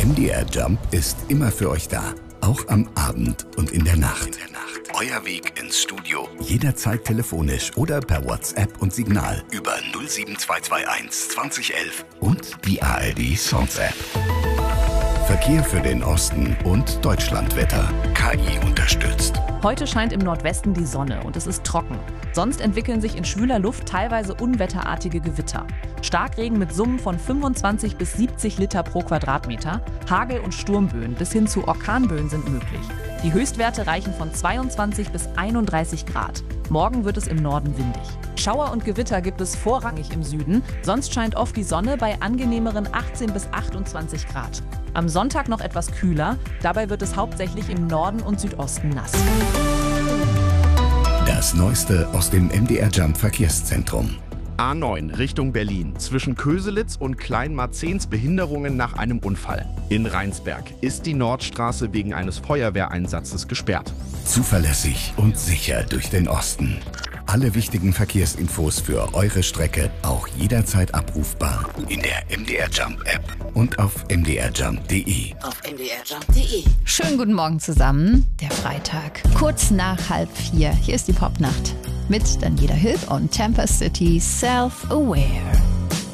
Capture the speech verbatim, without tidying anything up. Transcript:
M D R Jump ist immer für euch da. Auch am Abend und in der Nacht. Euer Weg ins Studio. Jederzeit telefonisch oder per WhatsApp und Signal über null sieben zwei zwei eins zwanzig elf und die A R D Songs App. Verkehr für den Osten und Deutschlandwetter. K I unterstützt. Heute scheint im Nordwesten die Sonne und es ist trocken. Sonst entwickeln sich in schwüler Luft teilweise unwetterartige Gewitter. Starkregen mit Summen von fünfundzwanzig bis siebzig Liter pro Quadratmeter, Hagel- und Sturmböen bis hin zu Orkanböen sind möglich. Die Höchstwerte reichen von zweiundzwanzig bis einunddreißig Grad. Morgen wird es im Norden windig. Schauer und Gewitter gibt es vorrangig im Süden, sonst scheint oft die Sonne bei angenehmeren achtzehn bis achtundzwanzig Grad. Am Sonntag noch etwas kühler, dabei wird es hauptsächlich im Norden und Südosten nass. Das Neueste aus dem M D R Jump Verkehrszentrum. A neun Richtung Berlin. Zwischen Köselitz und Kleinmarzens Behinderungen nach einem Unfall. In Rheinsberg ist die Nordstraße wegen eines Feuerwehreinsatzes gesperrt. Zuverlässig und sicher durch den Osten. Alle wichtigen Verkehrsinfos für eure Strecke auch jederzeit abrufbar in der M D R Jump App und auf m d r jump punkt d e. Auf m d r jump punkt d e. Schönen guten Morgen zusammen. Der Freitag, kurz nach halb vier. Hier ist die Popnacht mit Daniela Hilb und Temper City Self-Aware.